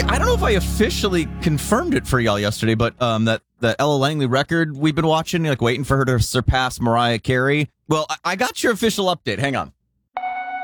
I don't know if I officially confirmed it for y'all yesterday, but that the Ella Langley record we've been watching, like waiting for her to surpass Mariah Carey. Well, I got your official update. Hang on.